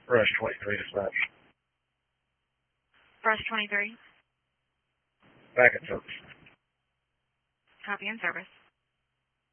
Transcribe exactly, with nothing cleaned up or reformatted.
Rush twenty-three dispatch. Rush twenty-three. Back at service. Copy and service.